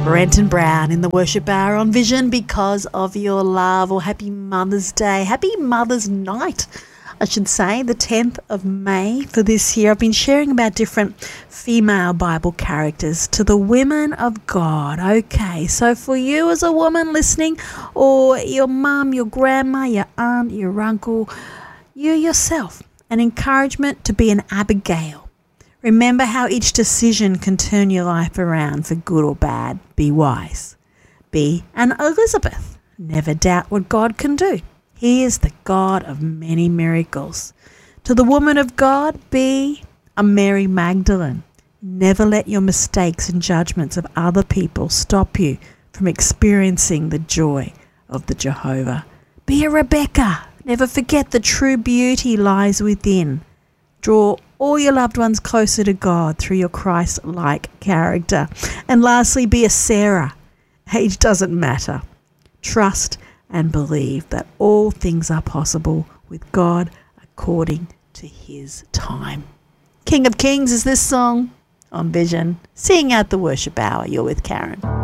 Brenton Brown in the Worship Hour on Vision, Because of Your Love, or Happy Mother's Day. Happy Mother's Night, I should say, the 10th of May for this year. I've been sharing about different female Bible characters to the women of God. Okay, so for you as a woman listening, or your mum, your grandma, your aunt, your uncle, you yourself, an encouragement to be an Abigail. Remember how each decision can turn your life around for good or bad. Be wise. Be an Elizabeth. Never doubt what God can do. He is the God of many miracles. To the woman of God, be a Mary Magdalene. Never let your mistakes and judgments of other people stop you from experiencing the joy of the Jehovah. Be a Rebecca. Never forget the true beauty lies within. Draw all your loved ones closer to God through your Christ-like character. And lastly, be a Sarah. Age doesn't matter. Trust and believe that all things are possible with God according to his time. King of Kings is this song on Vision. Sing out the worship hour. You're with Karen.